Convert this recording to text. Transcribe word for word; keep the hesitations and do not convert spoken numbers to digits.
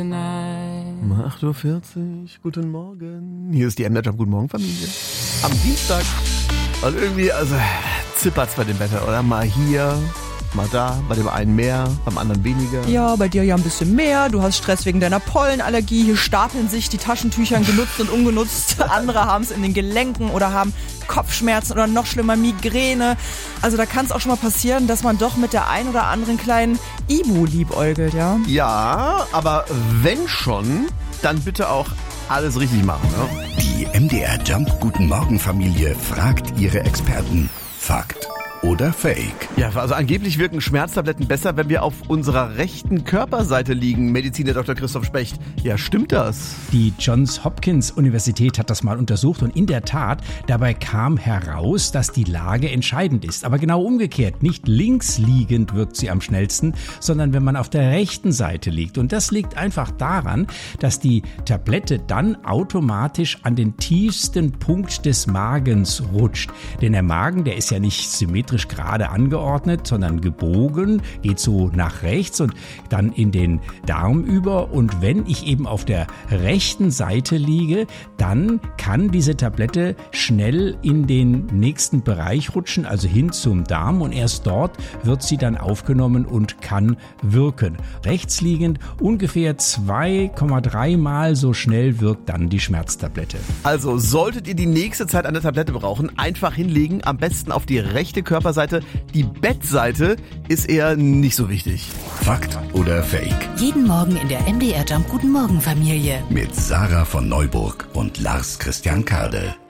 tonight. acht Uhr vierzig, guten Morgen. Hier ist die M D R Jump, guten Morgen Familie. Am Dienstag. Und irgendwie, also, zippert's bei dem Wetter, oder? Mal hier, mal da, bei dem einen mehr, beim anderen weniger. Ja, bei dir ja ein bisschen mehr. Du hast Stress wegen deiner Pollenallergie. Hier stapeln sich die Taschentücher genutzt und ungenutzt. Andere haben es in den Gelenken oder haben Kopfschmerzen oder noch schlimmer Migräne. Also da kann es auch schon mal passieren, dass man doch mit der ein oder anderen kleinen Ibu liebäugelt, ja? Ja, aber wenn schon, dann bitte auch alles richtig machen, ne? Die M D R Jump Guten Morgen Familie fragt ihre Experten. Fakt oder Fake? Ja, also angeblich wirken Schmerztabletten besser, wenn wir auf unserer rechten Körperseite liegen. Mediziner Doktor Christoph Specht. Ja, stimmt das? Die Johns Hopkins Universität hat das mal untersucht und in der Tat, dabei kam heraus, dass die Lage entscheidend ist. Aber genau umgekehrt, nicht links liegend wirkt sie am schnellsten, sondern wenn man auf der rechten Seite liegt. Und das liegt einfach daran, dass die Tablette dann automatisch an den tiefsten Punkt des Magens rutscht. Denn der Magen, der ist ja nicht symmetrisch gerade angeordnet, sondern gebogen, geht so nach rechts und dann in den Darm über. Und wenn ich eben auf der rechten Seite liege, dann kann diese Tablette schnell in den nächsten Bereich rutschen, also hin zum Darm, und erst dort wird sie dann aufgenommen und kann wirken. Rechts liegend ungefähr zwei Komma drei Mal so schnell wirkt dann die Schmerztablette. Also solltet ihr die nächste Zeit eine Tablette brauchen, einfach hinlegen, am besten auf die rechte Körperseite. Die Bettseite ist eher nicht so wichtig. Fakt oder Fake? Jeden Morgen in der M D R Jump Guten Morgen Familie. Mit Sarah von Neuburg und Lars Christian Kade.